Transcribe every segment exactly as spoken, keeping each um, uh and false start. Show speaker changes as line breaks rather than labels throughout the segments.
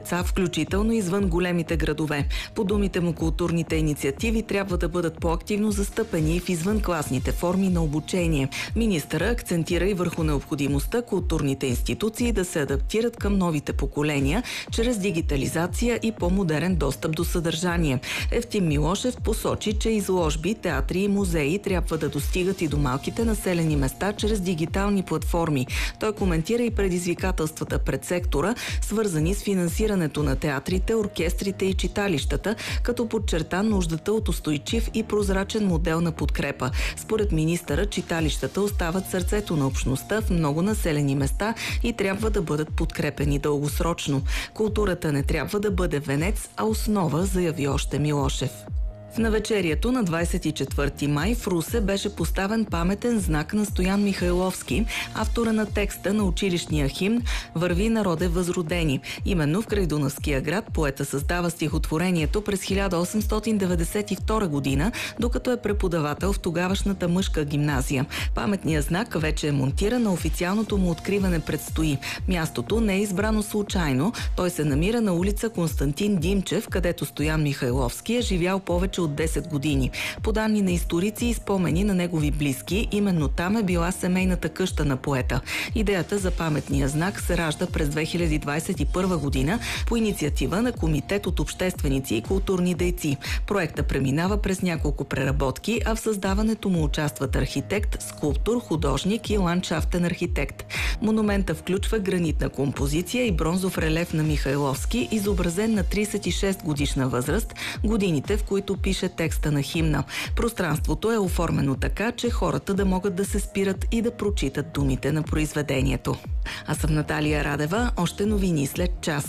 деца, включително извън големите градове. По думите му, културните инициативи трябва да бъдат по-активно застъпени в извънкласните форми на обучение. Министъра акцентира и върху необходимостта културните институции да се адаптират към новите поколения чрез дигитализация и по-модерен достъп до съдържание. Евтим Милошев посочи, че изложби, театри и музеи трябва да достигат и до малките населени места чрез дигитални платформи. Той коментира и предизвикателствата пред сектора, свързани с финансирането на театрите, оркестрите и читалищата, като подчерта нуждата от устойчив и прозрачен модел на подкрепа. Според министъра, читалищата остават сърцето на общността в много населени места и трябва да бъдат подкрепени дългосрочно. Културата не трябва да бъде венец, а основа, заяви още Милошев. В навечерието на двадесет и четвърти май в Русе беше поставен паметен знак на Стоян Михайловски, автора на текста на училищния химн «Върви, народе, възродени». Именно в крайдунавския град поета създава стихотворението през хиляда осемстотин деветдесет и втора година, докато е преподавател в тогавашната мъжка гимназия. Паметният знак вече е монтиран, на официалното му откриване предстои. Мястото не е избрано случайно. Той се намира на улица Константин Димчев, където Стоян Михайловски е живял повече от десет години. По данни на историци и спомени на негови близки, именно там е била семейната къща на поета. Идеята за паметния знак се ражда през две хиляди двадесет и първа година по инициатива на Комитет от общественици и културни дейци. Проектът преминава през няколко преработки, а в създаването му участват архитект, скулптор, художник и ландшафтен архитект. Монумента включва гранитна композиция и бронзов релеф на Михайловски, изобразен на тридесет и шест годишна възраст, годините, в които пише текста на химна. Пространството е оформено така, че хората да могат да се спират и да прочитат думите на произведението. Аз съм Наталия Радева, още новини след час.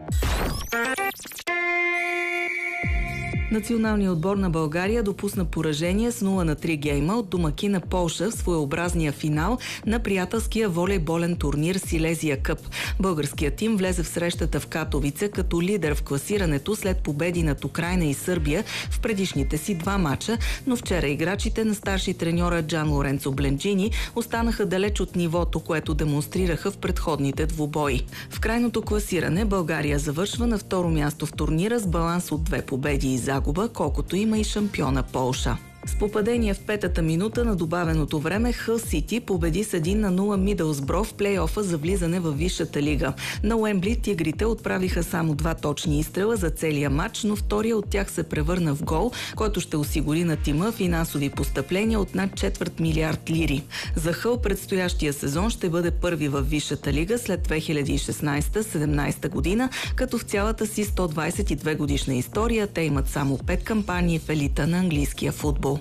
Националният отбор на България допусна поражение с нула на три гейма от домакина Полша в своеобразния финал на приятелския волейболен турнир Силезия Къп. Българският тим влезе в срещата в Катовице като лидер в класирането след победи над Украйна и Сърбия в предишните си два мача, но вчера играчите на старши треньора Джан Лоренцо Бленджини останаха далеч от нивото, което демонстрираха в предходните двубои. В крайното класиране България завършва на второ място в турнира с баланс от две победи и загуба, колкото има и шампиона Полша. С попадение в петата минута на добавеното време Хъл Сити победи с един на нула Мидълсбро в плейофа за влизане във Висшата лига. На Уембли тигрите отправиха само два точни изстрела за целия матч, но втория от тях се превърна в гол, който ще осигури на тима финансови постъпления от над четвърт милиард лири. За Хъл предстоящия сезон ще бъде първи във Висшата лига след две хиляди и шестнадесета-седемнадесета година, като в цялата си сто двадесет и две годишна история те имат само пет кампании в елита на английския футбол.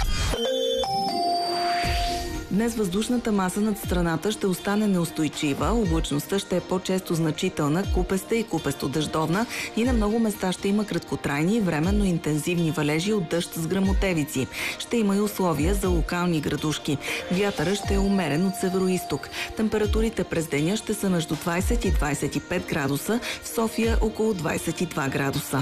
Днес въздушната маса над страната ще остане неустойчива, облачността ще е по-често значителна, купеста и купесто-дъждовна и на много места ще има краткотрайни и временно интензивни валежи от дъжд с гръмотевици. Ще има и условия за локални градушки. Вятърът ще е умерен от североизток. Температурите през деня ще са между двадесет и двадесет и пет градуса, в София около двадесет и два градуса.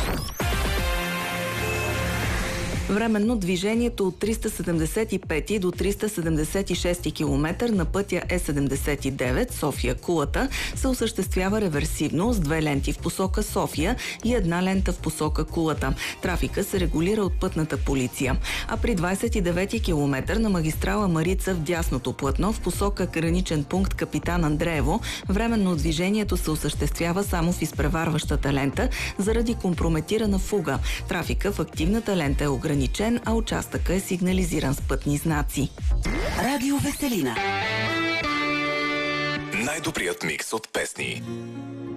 Временно движението от триста седемдесет и пети до триста седемдесет и шести километър на пътя Е седемдесет и девет София-Кулата се осъществява реверсивно с две ленти в посока София и една лента в посока Кулата. Трафика се регулира от пътната полиция. А при двадесет и девети километър на магистрала Марица в дясното платно в посока граничен пункт Капитан Андреево временно движението се осъществява само в изпреварващата лента заради компрометирана фуга. Трафика в активната лента е ограничен, а участъкът е сигнализиран с пътни знаци.
Радио Веселина.
Най-добрият микс от песни.